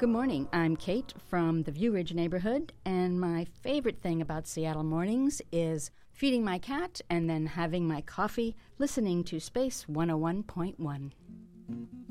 Good morning. I'm Kate from the View Ridge neighborhood, and my favorite thing about Seattle mornings is feeding my cat and then having my coffee, listening to Space 101.1.